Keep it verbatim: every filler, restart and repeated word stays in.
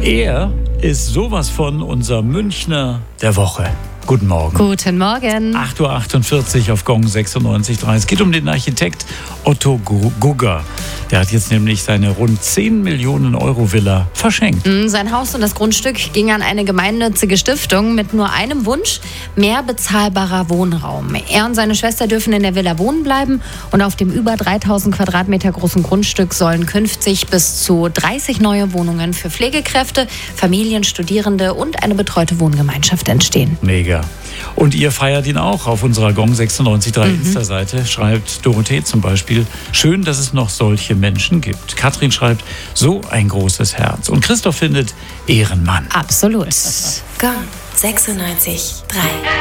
Er ist sowas von unser Münchner der Woche. Guten Morgen. Guten Morgen. acht Uhr achtundvierzig auf Gong sechsundneunzig Komma drei. Es geht um den Architekt Otto Gugger. Der hat jetzt nämlich seine rund zehn Millionen Euro Villa verschenkt. Sein Haus und das Grundstück ging an eine gemeinnützige Stiftung mit nur einem Wunsch: mehr bezahlbarer Wohnraum. Er und seine Schwester dürfen in der Villa wohnen bleiben und auf dem über dreitausend Quadratmeter großen Grundstück sollen künftig bis zu dreißig neue Wohnungen für Pflegekräfte, Familien, Studierende und eine betreute Wohngemeinschaft entstehen. Mega. Und ihr feiert ihn auch auf unserer Gong sechsundneunzig Komma drei Mhm. Insta-Seite, schreibt Dorothee zum Beispiel: Schön, dass es noch solche Menschen gibt. Katrin schreibt: So ein großes Herz. Und Christoph findet: Ehrenmann. Absolut. Gong sechsundneunzig Komma drei.